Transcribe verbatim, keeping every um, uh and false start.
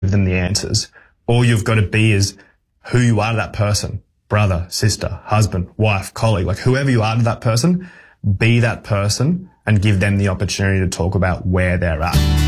them the answers. All you've got to be is who you are to that person, brother, sister, husband, wife, colleague, like whoever you are to that person, be that person and give them the opportunity to talk about where they're at.